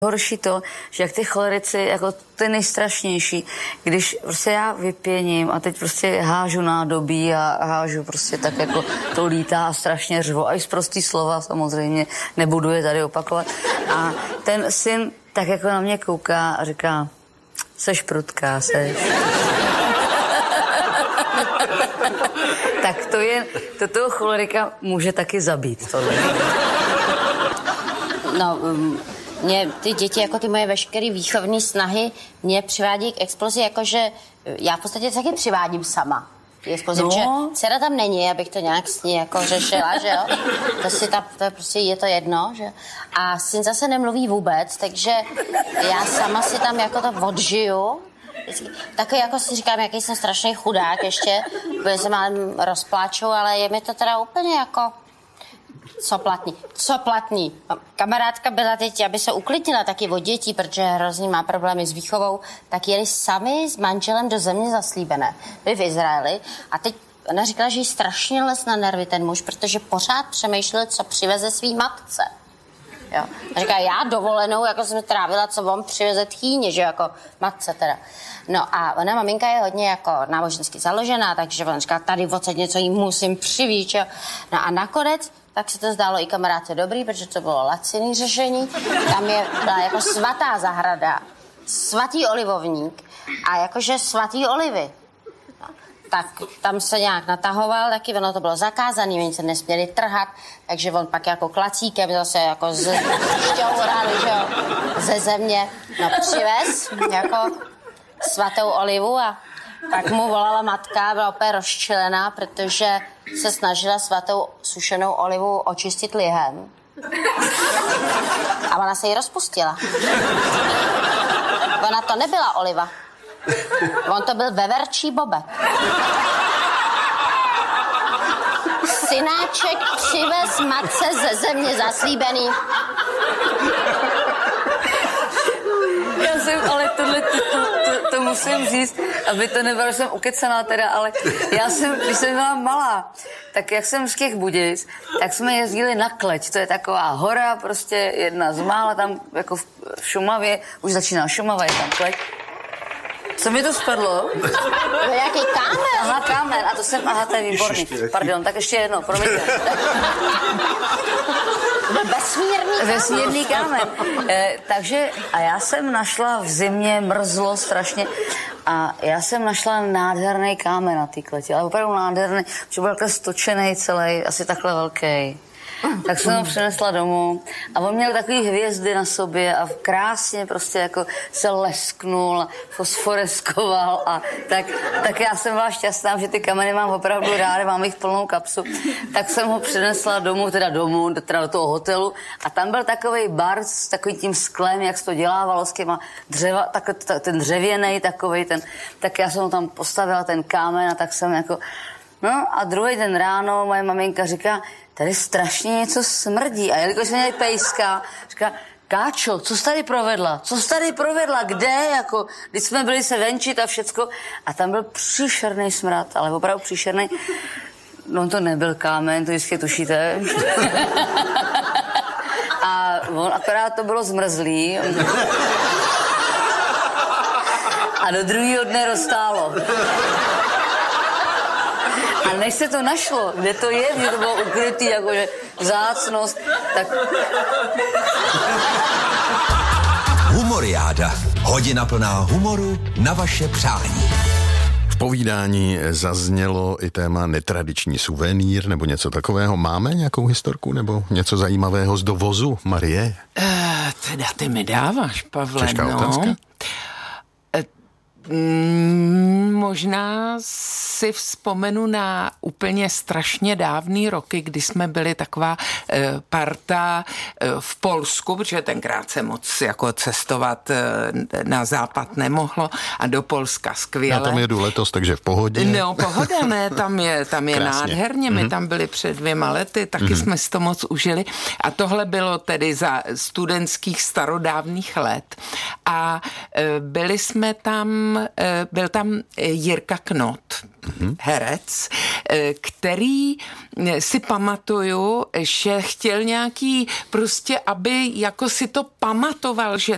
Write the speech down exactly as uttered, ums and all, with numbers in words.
Horší to, že jak ty cholerici, jako ty nejstrašnější, když prostě já vypěním a teď prostě hážu nádobí a hážu prostě tak jako to lítá a strašně řvo. A i z prostý slova samozřejmě, nebudu je tady opakovat. A ten syn tak jako na mě kouká a říká, seš prudká, seš. Tak to je, to toho cholerika může taky zabít, tohle. No, um... Mě ty děti, jako ty moje veškeré výchovní snahy, mě přivádí k explozi, jakože já v podstatě taky přivádím sama. Explozi, no. Že dcera tam není, abych to nějak s ní jako řešila, že jo? To si ta, to je prostě je to jedno, že? A syn zase nemluví vůbec, takže já sama si tam jako to odžiju. Taky jako si říkám, jaký jsem strašný chudák ještě, protože se málem rozpláču, ale je mi to teda úplně jako... Co platní? Co platní? Kamarádka byla teď, aby se uklidnila taky od dětí, protože hrozně má problémy s výchovou, tak jeli sami s manželem do země zaslíbené. Byli v Izraeli a teď ona říkala, že jí strašně les na nervy ten muž, protože pořád přemýšlel, co přiveze svý matce. Jo. A říká, já dovolenou, jako jsem trávila, co on přiveze tchýně, že jako matce teda. No a ona, maminka, je hodně jako nábožensky založená, takže ona říká, tady odsaď něco jí musím přivít, jo. No a nakonec tak se to zdálo i kamarádce dobrý, protože to bylo laciný řešení. Tam je byla jako svatá zahrada, svatý olivovník a jakože svatý olivy. No, tak tam se nějak natahoval, taky ono to bylo zakázané, oni se nesměli trhat, takže on pak jako klacíkem zase jako z šťourali, že jo, ze země, no přivez jako svatou olivu a tak mu volala matka, byla opět rozčilená, protože se snažila svatou sušenou olivu očistit lihem. A ona se ji rozpustila. Ona to nebyla oliva. On to byl veverčí bobek. Synáček přivez matce ze země zaslíbený. Já jsem, ale tohle, to, to, to, to musím říct, aby to nebylo, že jsem ukecená teda, ale já jsem, když jsem byla malá, tak jak jsem z těch Budějic, tak jsme jezdili na Kleť, to je taková hora, prostě jedna z mála, tam jako v Šumavě, už začíná Šumava, je tam Kleť. Co mi to spadlo? No, jaký kámen? Aha, kámen, a to jsem, aha, to je výborný. Pardon, tak ještě jedno, promiňte. Vesmírný kámen. Vesmírný kámen. E, takže, a já jsem našla v zimě, mrzlo strašně, a já jsem našla nádherný kámen na té Kleti, ale opravdu nádherný, že byl takhle stočený celý, asi takhle velký. Tak jsem ho přinesla domů a on měl takový hvězdy na sobě a krásně prostě jako se lesknul, fosforeskoval a tak, tak já jsem byla šťastná, že ty kameny mám opravdu ráda, mám jich plnou kapsu. Tak jsem ho přinesla domů, teda domů, teda do toho hotelu a tam byl takovej bar s takovým tím sklem, jak se to dělávalo s těma dřeva, tak, ten dřevěnej takovej, ten, tak já jsem ho tam postavila, ten kámen a tak jsem jako... No a druhý den ráno moje maminka říká, tady strašně něco smrdí. A jelikož jsme měli pejska, říká, Káčo, co jsi tady provedla? Co jsi tady provedla? Kde? Jako, když jsme byli se venčit a všecko. A tam byl příšerný smrad, ale opravdu příšerný. No to nebyl kámen, to jistě tušíte. A on akorát to bylo zmrzlý. A do druhého dne roztálo. A než se to našlo, kde to je, kde to bylo ukrytý, jakože vzácnost, tak... Humoriáda. Hodina plná humoru na vaše přání. V povídání zaznělo i téma netradiční suvenýr nebo něco takového. Máme nějakou historku nebo něco zajímavého z dovozu, Marie? Uh, teda ty mi dáváš, Pavle, Těžká no. otázka. Mm, možná si vzpomenu na úplně strašně dávný roky, kdy jsme byli taková e, parta e, v Polsku, protože tenkrát se moc jako cestovat e, na západ nemohlo a do Polska skvěle. Já tam jedu letos, takže v pohodě. No, pohoda, ne, tam je, tam je nádherně. My mm-hmm. tam byli před dvěma lety, taky mm-hmm. jsme si to moc užili. A tohle bylo tedy za studentských starodávných let. A e, byli jsme tam byl tam Jirka Knot, mm-hmm. herec, který si pamatuju, že chtěl nějaký prostě, aby jako si to pamatoval, že